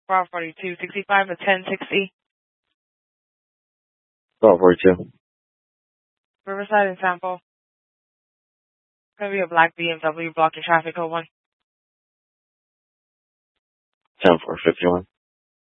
Route 42, 65 to 1060. 1242. Riverside and Sample. It's going to be a black BMW blocking traffic, code 1. 10451.